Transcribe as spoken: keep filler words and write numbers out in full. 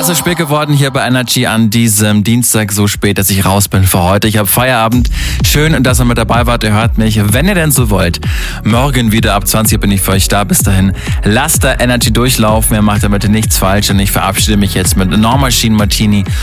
ist es spät geworden hier bei Energy an diesem Dienstag, so spät, dass ich raus bin für heute. Ich habe Feierabend. Schön, dass ihr mit dabei wart. Ihr hört mich, wenn ihr denn so wollt. Morgen wieder ab zwanzig Uhr bin ich für euch da. Bis dahin, lasst da Energy durchlaufen. Ihr macht damit nichts falsch und ich verabschiede mich jetzt mit Norma Machine Martini